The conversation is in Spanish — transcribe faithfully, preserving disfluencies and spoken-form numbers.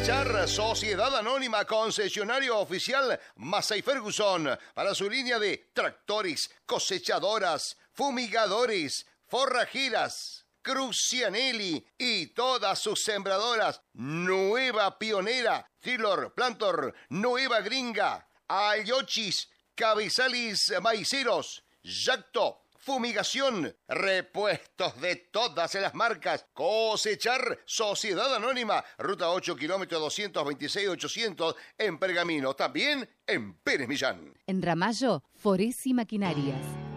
Cosechar, Sociedad Anónima, concesionario oficial Massey Ferguson, para su línea de tractores, cosechadoras, fumigadores, forrajeras, Crucianelli y todas sus sembradoras. Nueva Pionera, Trilor, Plantor, Nueva Gringa, Ayochis, Cabezalis Maiceros, Yacto, fumigación, repuestos de todas las marcas. Cosechar, Sociedad Anónima, ruta ocho, kilómetro doscientos veintiséis ochocientos, en Pergamino, también en Pérez Millán. En Ramallo, Foresi Maquinarias.